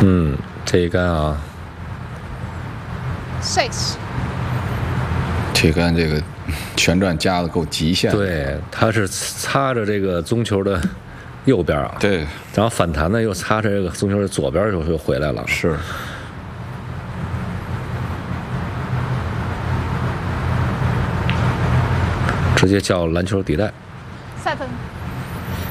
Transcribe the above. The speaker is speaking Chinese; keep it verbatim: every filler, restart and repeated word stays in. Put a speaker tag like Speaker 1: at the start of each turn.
Speaker 1: 嗯，这一杆啊
Speaker 2: six。
Speaker 3: 这杆这个旋转加的够极限。
Speaker 1: 对，它是擦着这个棕球的右边啊。
Speaker 3: 对。
Speaker 1: 然后反弹呢，又擦着这个棕球的左边，又又回来了。
Speaker 3: 是。
Speaker 1: 直接叫篮球底带。
Speaker 2: seven。